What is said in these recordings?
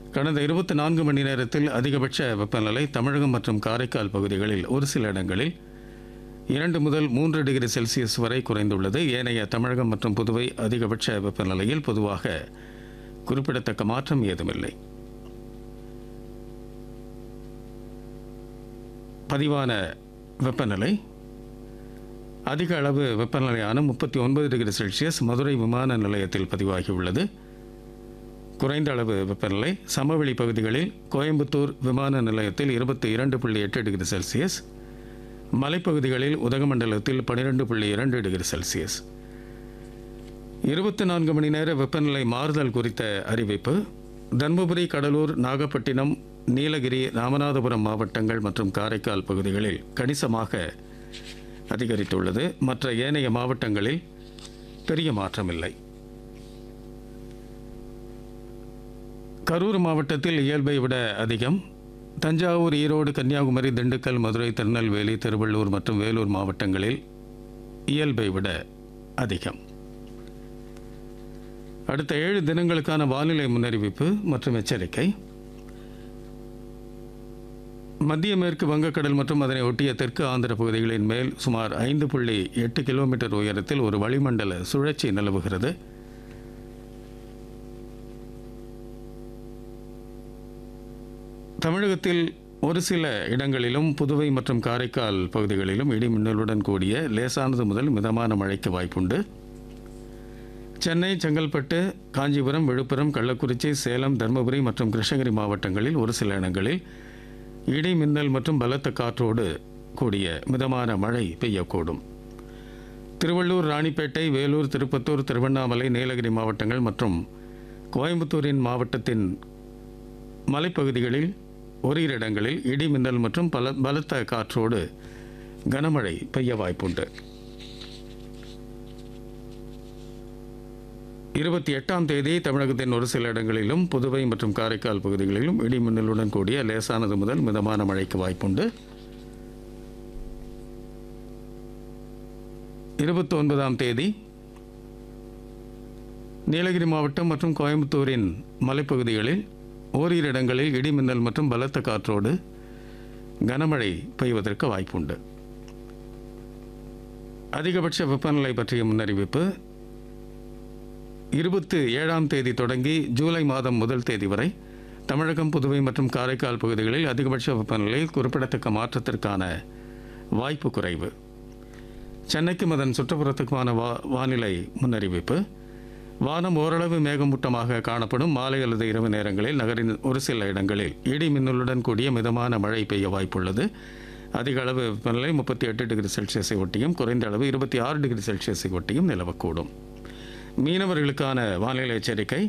கடந்த 24 மணி நேரத்தில் அதிகபட்ச வெப்பநிலை தமிழகம் மற்றும் காரைக்கால் பகுதிகளில் ஒரு சில இடங்களில் 2 முதல் 3 டிகிரி செல்சியஸ் வரை குறைந்துள்ளது. ஏனைய தமிழகம் மற்றும் புதுவை அதிகபட்ச வெப்பநிலையில் பொதுவாக குறிப்பிடத்தக்க மாற்றம் ஏதுமில்லை. பதிவான வெப்பநிலை அதிக அளவு வெப்பநிலையான 39 டிகிரி செல்சியஸ் மதுரை விமான நிலையத்தில் பதிவாகியுள்ளது. குறைந்த அளவு வெப்பநிலை சமவெளி பகுதிகளில் கோயம்புத்தூர் விமான நிலையத்தில் 22.8 டிகிரி செல்சியஸ், மலைப்பகுதிகளில் உதகமண்டலத்தில் 12.2 டிகிரி செல்சியஸ். 24 மணி நேர வெப்பநிலை மாறுதல் குறித்த அறிவிப்பு தருமபுரி, கடலூர், நாகப்பட்டினம், நீலகிரி, ராமநாதபுரம் மாவட்டங்கள் மற்றும் காரைக்கால் பகுதிகளில் கணிசமாக அதிகரித்துள்ளது. மற்ற ஏனைய மாவட்டங்களில் பெரிய மாற்றமில்லை. கரூர் மாவட்டத்தில் இயல்பை விட அதிகம். தஞ்சாவூர், ஈரோடு, கன்னியாகுமரி, திண்டுக்கல், மதுரை, திருநெல்வேலி, திருவள்ளூர் மற்றும் வேலூர் மாவட்டங்களில் இயல்பை விட அதிகம். அடுத்த 7 தினங்களுக்கான வானிலை முன்னறிவிப்பு மற்றும் எச்சரிக்கை. மத்திய மேற்கு வங்கக்கடல் மற்றும் அதனை ஒட்டிய தெற்கு ஆந்திர பகுதிகளின் மேல் சுமார் 5.8 கிலோமீட்டர் உயரத்தில் ஒரு வளிமண்டல சுழற்சி நிலவுகிறது. தமிழகத்தில் ஒரு சில இடங்களிலும் புதுவை மற்றும் காரைக்கால் பகுதிகளிலும் இடி மின்னலுடன் கூடிய லேசானது முதல் மிதமான மழைக்கு வாய்ப்புண்டு. சென்னை, செங்கல்பட்டு, காஞ்சிபுரம், விழுப்புரம், கள்ளக்குறிச்சி, சேலம், தருமபுரி மற்றும் கிருஷ்ணகிரி மாவட்டங்களில் ஒரு சில இடங்களில் இடி மின்னல் மற்றும் பலத்த காற்றோடு கூடிய மிதமான மழை பெய்யக்கூடும். திருவள்ளூர், ராணிப்பேட்டை, வேலூர், திருப்பத்தூர், திருவண்ணாமலை, நீலகிரி மாவட்டங்கள் மற்றும் கோயம்புத்தூரின் மாவட்டத்தின் மலைப்பகுதிகளில் ஓரிரு இடங்களில் இடி மின்னல் மற்றும் பலத்த காற்றோடு கனமழை பெய்ய வாய்ப்புண்டு. 28ஆம் தேதி தமிழகத்தின் ஒரு சில இடங்களிலும் புதுவை மற்றும் காரைக்கால் பகுதிகளிலும் இடி மின்னலுடன் கூடிய லேசானது முதல் மிதமான மழைக்கு வாய்ப்புண்டு. 29ஆம் தேதி நீலகிரி மாவட்டம் மற்றும் கோயம்புத்தூரின் மலைப்பகுதிகளில் ஓரிரு இடங்களில் இடி மின்னல் மற்றும் பலத்த காற்றோடு கனமழை பெய்வதற்கு வாய்ப்புண்டு. அதிகபட்ச வெப்பநிலை பற்றிய முன்னறிவிப்பு 27ஆம் தேதி தொடங்கி ஜூலை மாதம் 1 தேதி வரை தமிழகம், புதுவை மற்றும் காரைக்கால் பகுதிகளில் அதிகபட்ச வெப்பநிலை குறிப்பிடத்தக்க மாற்றத்திற்கான வாய்ப்பு குறைவு. சென்னைக்கும் அதன் சுற்றுப்புறத்துக்குமான வானிலை முன்னறிவிப்பு வானம் ஓரளவு மேகமூட்டமாக காணப்படும். மாலை அல்லது இரவு நேரங்களில் நகரின் ஒரு சில இடங்களில் இடி மின்னலுடன் கூடிய மிதமான மழை பெய்ய வாய்ப்புள்ளது. அதிக அளவு வெப்பநிலை 38 டிகிரி செல்சியஸை ஒட்டியும் குறைந்த அளவு 26 டிகிரி செல்சியஸை ஒட்டியும் நிலவக்கூடும். மீனவர்களுக்கான வானிலை எச்சரிக்கை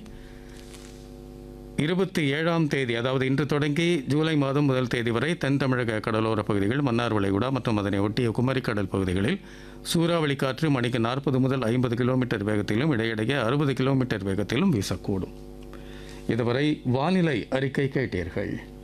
27ஆம் தேதி அதாவது இன்று தொடங்கி ஜூலை மாதம் 1 தேதி வரை தென் தமிழக கடலோர பகுதிகள், மன்னார் வளைகுடா மற்றும் அதனை ஒட்டிய குமரிக்கடல் பகுதிகளில் சூறாவளி காற்று மணிக்கு 40 முதல் 50 கிலோமீட்டர் வேகத்திலும் இடையிடையே 60 கிலோமீட்டர் வேகத்திலும் வீசக்கூடும். இதுவரை வானிலை அறிக்கை கேட்டீர்கள்.